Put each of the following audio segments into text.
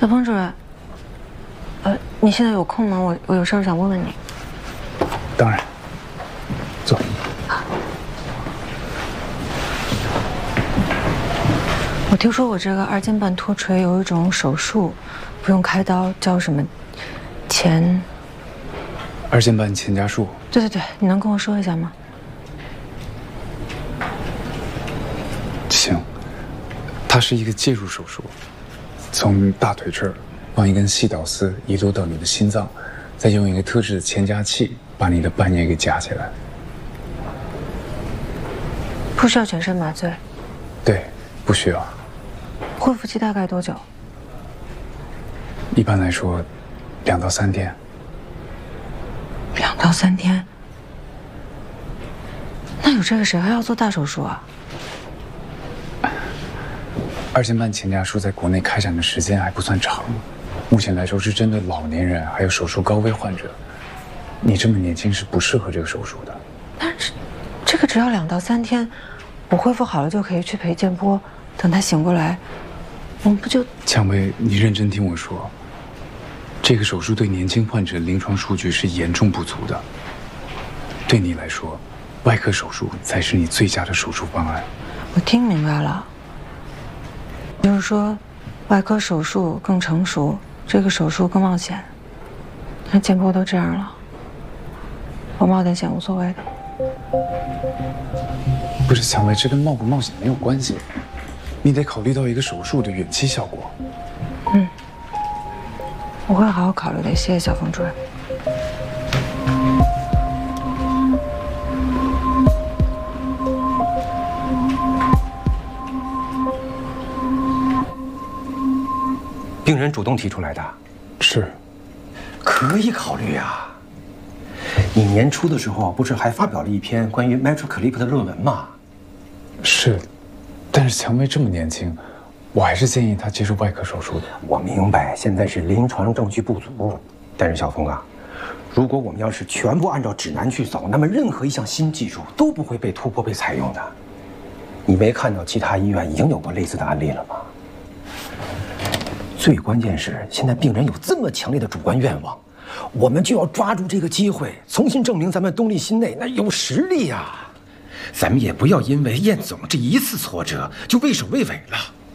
小峰主任，你现在有空吗？我有事儿想问问你。 当然，坐。 我听说我这个二尖瓣脱垂有一种手术，不用开刀，叫什么二尖瓣前胛术。 对，你能跟我说一下吗？ 行，它是一个介入手术，从大腿这儿放一根细导丝移入到你的心脏，再用一个特制的前夹器把你的半叶给夹起来。 不需要全身麻醉？ 对，不需要。 恢复期大概多久？ 一般来说，2到3天。 2到3天？那有这个谁还要做大手术啊？ 二尖瓣前胛术在国内开展的时间还不算长，目前来说是针对老年人还有手术高危患者。你这么年轻是不适合这个手术的。 但是，这个只要2到3天，我恢复好了就可以去陪建波，等他醒过来，我们不就…… 蔷薇，你认真听我说，这个手术对年轻患者临床数据是严重不足的。对你来说，外科手术才是你最佳的手术方案。 我听明白了，就是说，外科手术更成熟，这个手术更冒险。那建波都这样了，我冒点险无所谓的。 不是蔷薇，这跟冒不冒险没有关系，你得考虑到一个手术的远期效果。 我会好好考虑的，谢谢小峰主任。 病人主动提出来的， 是， 可以考虑啊。你年初的时候不是还发表了一篇关于 MetroClip 的论文吗？ 是，但是蔷薇这么年轻，我还是建议她接受外科手术的。 我明白，现在是临床证据不足，但是小峰啊，如果我们要是全部按照指南去走，那么任何一项新技术都不会被突破、被采用的。你没看到其他医院已经有过类似的案例了吗？最关键是，现在病人有这么强烈的主观愿望，我们就要抓住这个机会，重新证明咱们东丽心内那有实力呀。咱们也不要因为燕总这一次挫折就畏首畏尾了。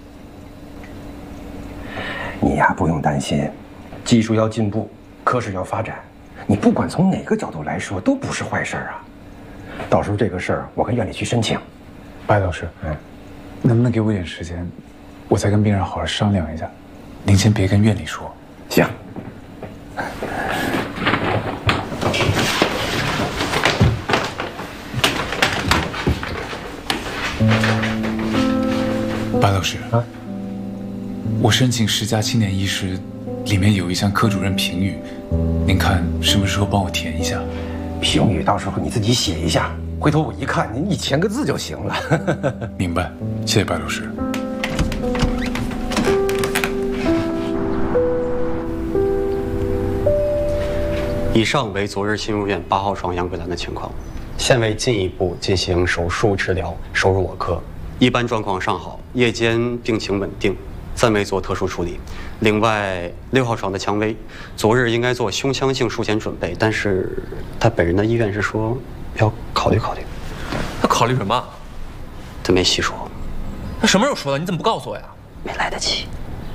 你呀，不用担心，技术要进步，科室要发展，你不管从哪个角度来说都不是坏事啊。到时候这个事儿，我跟院里去申请。 白老师，能不能给我一点时间，我再跟病人好好商量一下？您先别跟院里说。 行。 白老师啊，我申请10佳青年医师，里面有一项科主任评语，您看什么时候帮我填一下？ 评语到时候你自己写一下，回头我一看，您1000个字就行了。 明白，谢谢白老师。 以上为昨日新入院8号床杨桂兰的情况，现为进一步进行手术治疗，收入我科，一般状况尚好，夜间病情稳定，暂未做特殊处理。另外，6号床的蔷薇，昨日应该做胸腔性术前准备，但是他本人的意愿是说要考虑考虑。 他考虑什么？ 他没细说。 他什么时候说的？你怎么不告诉我呀？ 没来得及。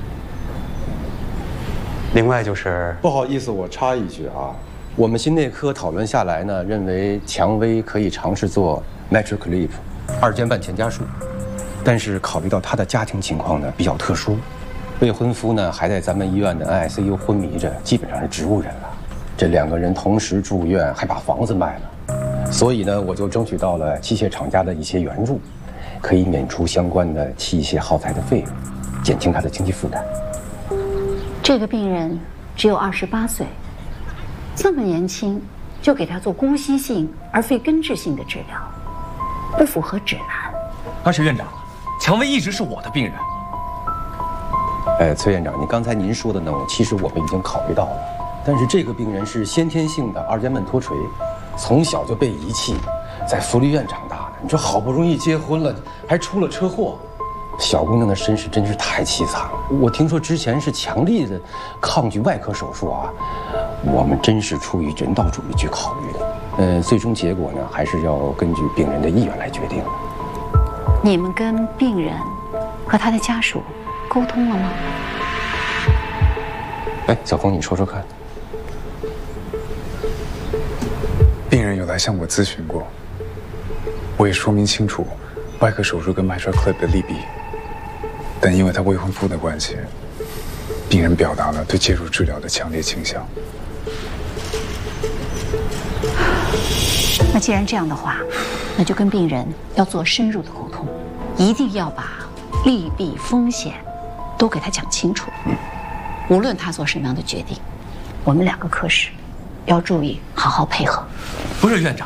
另外就是， 不好意思，我插一句啊。我们心内科讨论下来呢，认为蔷薇可以尝试做 MetroClip 二尖瓣前胛术，但是考虑到她的家庭情况呢比较特殊，未婚夫呢还在咱们医院的 ICU 昏迷着，基本上是植物人了。这2个人同时住院，还把房子卖了，所以呢我就争取到了器械厂家的一些援助，可以免除相关的器械耗材的费用，减轻他的经济负担。 这个病人只有28岁。这么年轻就给他做姑息性而非根治性的治疗，不符合指南。 而且院长，蔷薇一直是我的病人。 崔院长，你刚才您说的呢，其实我们已经考虑到了。但是这个病人是先天性的二尖瓣脱垂，从小就被遗弃，在福利院长大的。你说好不容易结婚了，还出了车祸， 小姑娘的身世真是太凄惨了。我听说之前是强力的抗拒外科手术啊，我们真是出于人道主义去考虑的。最终结果呢，还是要根据病人的意愿来决定。 你们跟病人和他的家属沟通了吗？ 哎，小峰，你说说看。 病人有来向我咨询过，我也说明清楚外科手术跟 mitral clip 的利弊，但因为他未婚夫的关系，病人表达了对介入治疗的强烈倾向。 那既然这样的话，那就跟病人要做深入的沟通，一定要把利弊风险都给他讲清楚。无论他做什么样的决定，我们2个科室要注意好好配合。 不是院长，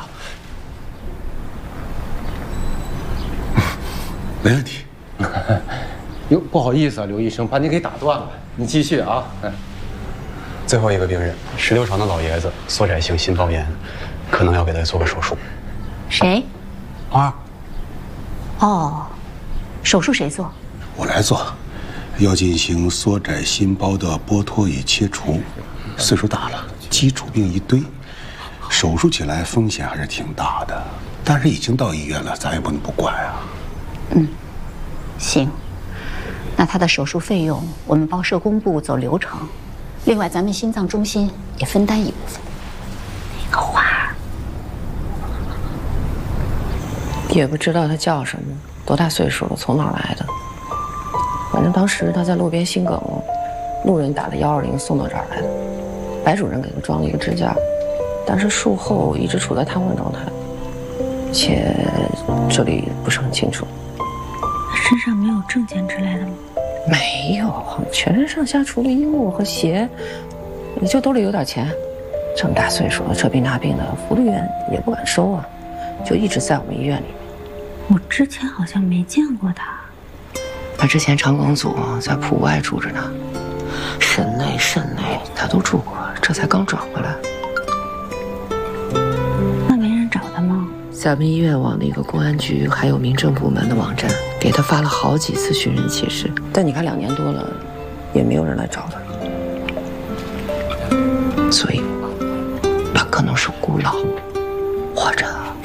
没问题。 哟，不好意思啊，刘医生，把你给打断了，你继续啊。 最后一个病人，16床的老爷子，缩窄性心包炎，可能要给他做个手术。 谁？ 啊， 哦，手术谁做？ 我来做，要进行缩窄心包的剥脱与切除。岁数大了，基础病一堆，手术起来风险还是挺大的。但是已经到医院了，咱也不能不管啊。 行，那他的手术费用我们包社工部走流程，另外咱们心脏中心也分担一部分。那个花儿也不知道他叫什么，多大岁数了，从哪儿来的。反正当时他在路边心梗了，路人打了120送到这儿来的，白主任给他装了一个支架，但是术后一直处在瘫痪状态，且这里不是很清楚。 身上没有证件之类的吗？ 没有，全身上下除了衣物和鞋，也就兜里有点钱。这么大岁数了，这病那病的，福利院也不敢收啊，就一直在我们医院里面。 我之前好像没见过他。 他之前肠梗阻在浦外住着呢，肾内他都住过，这才刚转回来。 那没人找他吗？ 咱们医院网那个公安局还有民政部门的网站，给他发了好几次寻人启事，但你看2年多了，也没有人来找他，所以他可能是孤老，或者